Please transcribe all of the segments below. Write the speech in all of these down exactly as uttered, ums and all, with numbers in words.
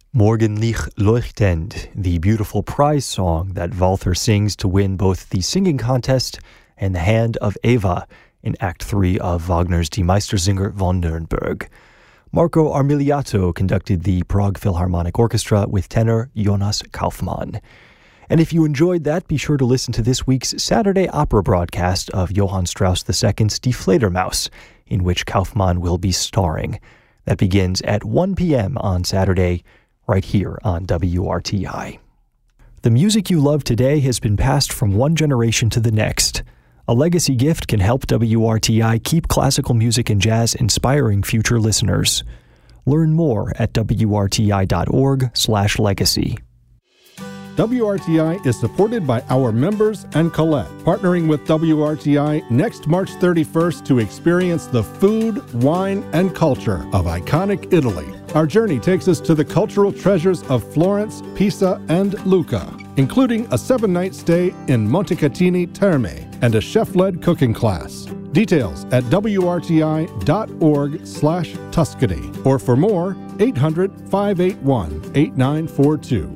Morgenlicht leuchtend, the beautiful prize song that Walther sings to win both the singing contest and the Hand of Eva in Act three of Wagner's Die Meistersinger von Nürnberg. Marco Armiliato conducted the Prague Philharmonic Orchestra with tenor Jonas Kaufmann. And if you enjoyed that, be sure to listen to this week's Saturday opera broadcast of Johann Strauss the Second's Die Fledermaus, in which Kaufmann will be starring. That begins at one p.m. on Saturday, right here on W R T I. The music you love today has been passed from one generation to the next. A legacy gift can help W R T I keep classical music and jazz inspiring future listeners. Learn more at W R T I dot org slash legacy. W R T I is supported by our members and Colette, partnering with W R T I next March thirty-first to experience the food, wine, and culture of iconic Italy. Our journey takes us to the cultural treasures of Florence, Pisa, and Lucca, including a seven-night stay in Montecatini Terme and a chef-led cooking class. Details at W R T I dot org slash Tuscany, or for more, eight hundred, five eight one, eight nine four two.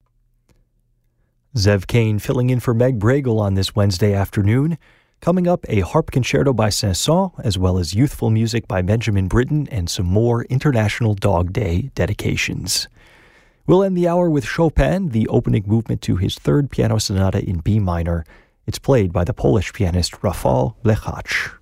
Zev Kane filling in for Meg Bregel on this Wednesday afternoon. Coming up, a harp concerto by Saint-Saëns, as well as youthful music by Benjamin Britten and some more International Dog Day dedications. We'll end the hour with Chopin, the opening movement to his third piano sonata in B minor. It's played by the Polish pianist Rafał Blechacz.